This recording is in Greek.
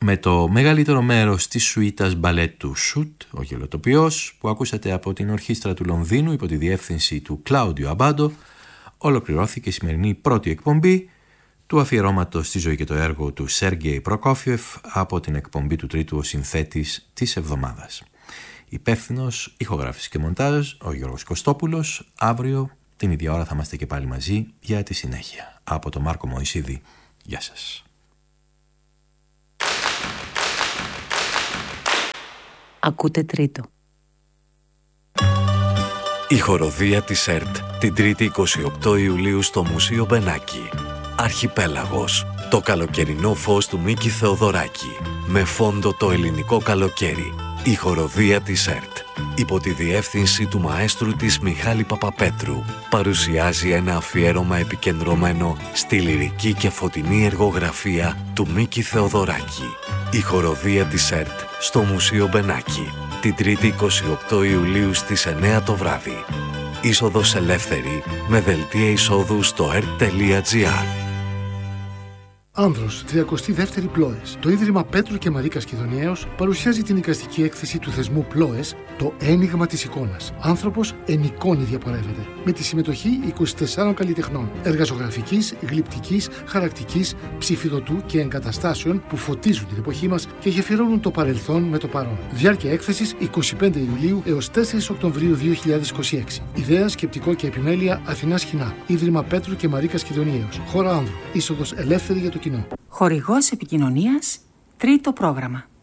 με το μεγαλύτερο μέρος της σουίτας μπαλέτ του Σουτ, ο γελοτοποιός, που ακούσατε από την Ορχήστρα του Λονδίνου υπό τη διεύθυνση του Κλάουντιο Αμπάντο, ολοκληρώθηκε η σημερινή πρώτη εκπομπή του αφιερώματος στη ζωή και το έργο του Σέργεϊ Προκόφιεφ από την εκπομπή του τρίτου ο συνθέτης της εβδομάδας. Υπεύθυνος ηχογράφηση και μοντάζ ο Γιώργος Κωστόπουλος. Αύριο την ίδια ώρα θα είμαστε και πάλι μαζί για τη συνέχεια. Από τον Μάρκο Μωυσίδη, γεια σας. Ακούτε τρίτο. Η χοροδία της ΕΡΤ την 3η 28 Ιουλίου στο Μουσείο Μπενάκη. Αρχιπέλαγος. Το καλοκαιρινό φως του Μίκη Θεοδωράκη. Με φόντο το ελληνικό καλοκαίρι. Η χοροδία της ΕΡΤ, υπό τη διεύθυνση του μαέστρου της Μιχάλη Παπαπέτρου, παρουσιάζει ένα αφιέρωμα επικεντρωμένο στη λυρική και φωτεινή εργογραφία του Μίκη Θεοδωράκη. Η χοροδία της ΕΡΤ στο Μουσείο Μπενάκη, την 3η 28 Ιουλίου στις 9 το βράδυ. Είσοδος ελεύθερη με δελτία εισόδου στο ert.gr. Άνδρος, 32η Πλόες. Το Ίδρυμα Πέτρου και Μαρίκας Κιδωνιαίος παρουσιάζει την εικαστική έκθεση του θεσμού Πλόες, το ένιγμα της εικόνας. Άνθρωπος εν εικόνη διαπορεύεται. Με τη συμμετοχή 24 καλλιτεχνών, εργαζογραφικής, γλυπτικής, χαρακτικής, ψηφιδωτού και εγκαταστάσεων που φωτίζουν την εποχή μας και γεφυρώνουν το παρελθόν με το παρόν. Διάρκεια έκθεσης 25 Ιουλίου έως 4 Οκτωβρίου 2026. Ιδέα, σκεπτικό και επιμέλεια Αθηνά Σχοινά. Ίδρυμα Πέτρου και Μαρίκας Κιδωνιαίος. Χώρα Άνδρου. Είσοδος ελεύθερη για το κοινό. Χορηγός επικοινωνίας, τρίτο πρόγραμμα.